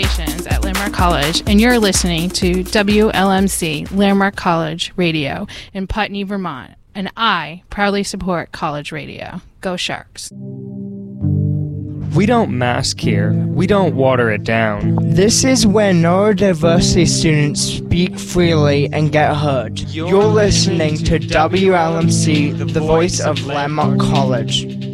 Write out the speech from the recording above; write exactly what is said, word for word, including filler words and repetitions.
At Landmark College, and you're listening to W L M C Landmark College Radio in Putney, Vermont, and I proudly support college radio. Go Sharks. We don't mask here. We don't water it down. This is where neurodiversity students speak freely and get heard. You're listening to W L M C, the voice of Landmark College.